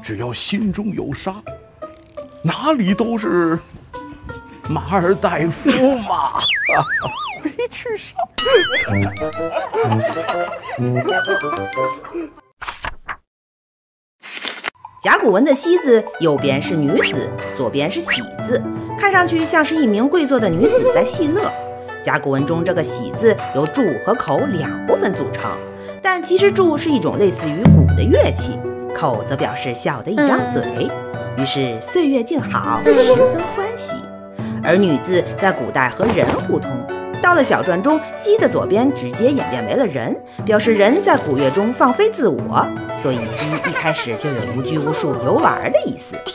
只要心中有沙，哪里都是马尔代夫嘛。没去上。 甲骨文的西字右边是女子，左边是喜字，看上去像是一名贵族的女子在戏乐。甲骨文中这个喜字由柱和口两部分组成，但其实柱是一种类似于鼓的乐器，口则表示小的一张嘴，于是岁月静好，十分欢喜。而女字在古代和人互通，到了小篆中，西的左边直接演变为了人，表示人在古乐中放飞自我，所以西一开始就有无拘无束游玩的意思。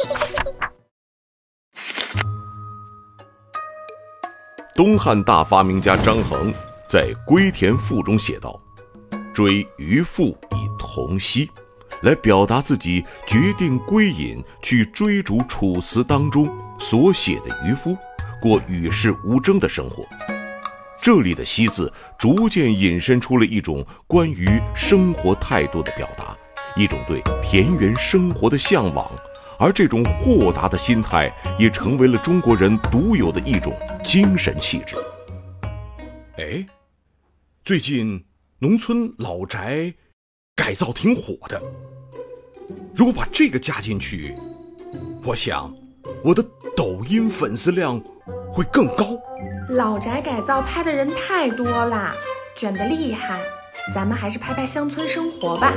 东汉大发明家张衡在《归田赋》中写道：追渔父以同兮，来表达自己决定归隐去追逐楚辞当中所写的渔夫过与世无争的生活。这里的西字逐渐引申出了一种关于生活态度的表达，一种对田园生活的向往，而这种豁达的心态也成为了中国人独有的一种精神气质。哎，最近农村老宅改造挺火的，如果把这个加进去，我想我的抖音粉丝量会更高。 老宅改造拍的人太多啦，卷得厉害，咱们还是拍拍乡村生活吧。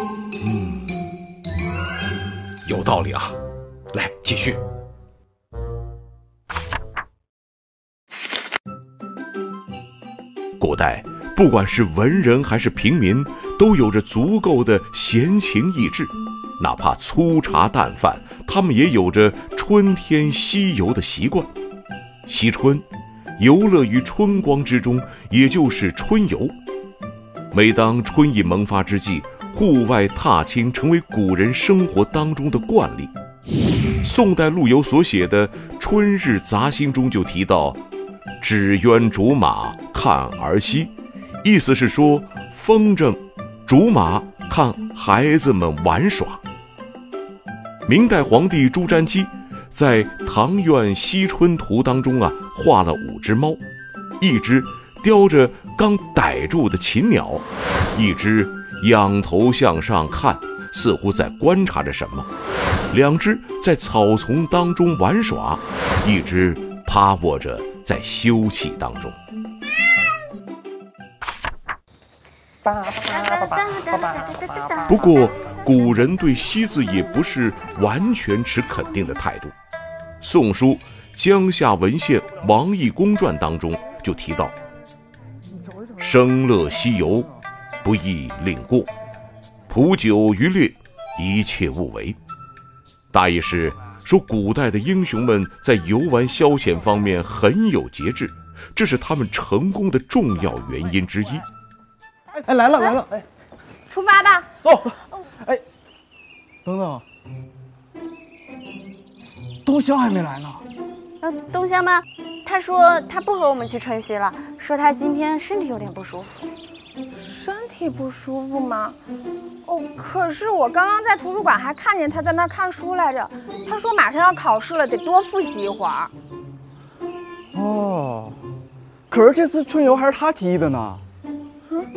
有道理啊，来继续。古代不管是文人还是平民，都有着足够的闲情逸致，哪怕粗茶淡饭，他们也有着春天西游的习惯。惜春，游乐于春光之中，也就是春游。每当春意萌发之际，户外踏青成为古人生活当中的惯例。宋代陆游所写的《春日杂兴》中就提到：纸鸢竹马看儿戏，意思是说风筝、竹马看孩子们玩耍。明代皇帝朱瞻基在《唐苑惜春图》当中画了5只猫，一只叼着刚逮住的禽鸟，一只仰头向上看，似乎在观察着什么；2只在草丛当中玩耍，一只趴卧着在休憩当中。不过古人对西字也不是完全持肯定的态度。宋书《江夏文献王懿公传》当中就提到：生乐西游，不亦令过，普酒渔猎，一切勿为。大意是说古代的英雄们在游玩消遣方面很有节制，这是他们成功的重要原因之一。 哎，来了！哎， 出发吧， 走。哎，等等，东乡还没来呢。 东乡吗？他说他不和我们去春熙了，说他今天身体有点不舒服。 身体不舒服吗？哦，可是我刚刚在图书馆还看见他在那儿看书来着。他说马上要考试了，得多复习一会儿。 哦，可是这次春游还是他提议的呢。